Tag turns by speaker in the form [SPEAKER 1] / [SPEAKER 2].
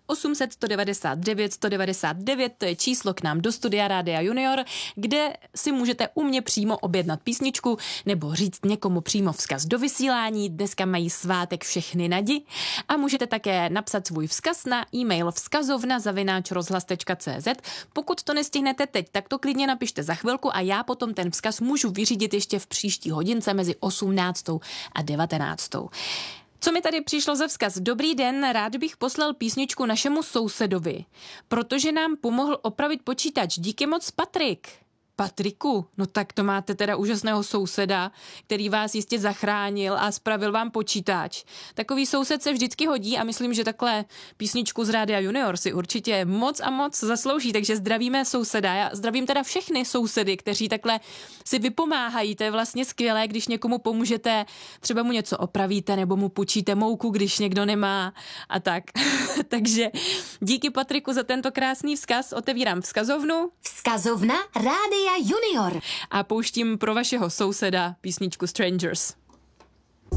[SPEAKER 1] 800 199 199, to je číslo k nám do studia Rádia Junior, kde si můžete u mě přímo objednat písničku nebo říct někomu přímo vzkaz do vysílání. Dneska mají svátek všechny Nadi a můžete také napsat svůj vzkaz na e-mail vzkazovna@rozhlas.cz. Pokud to nestihnete teď, tak to klidně napište za chvilku a já potom ten vzkaz můžu vyřídit ještě v příští hodince mezi 18. a 19. Co mi tady přišlo za vzkaz? Dobrý den, rád bych poslal písničku našemu sousedovi, protože nám pomohl opravit počítač. Díky moc, Patrik. Patriku, no tak to máte teda úžasného souseda, který vás jistě zachránil a spravil vám počítač. Takový soused se vždycky hodí a myslím, že takhle písničku z Rádia Junior si určitě moc a moc zaslouží, takže zdravíme souseda. Já zdravím teda všechny sousedy, kteří takhle si vypomáhají. To je vlastně skvělé, když někomu pomůžete, třeba mu něco opravíte nebo mu půjčíte mouku, když někdo nemá a tak. Takže díky, Patriku, za tento krásný vzkaz. Otevírám vzkazovnu.
[SPEAKER 2] Vzkazovna Rádia Junior.
[SPEAKER 1] A pouštím pro vašeho souseda písničku Strangers.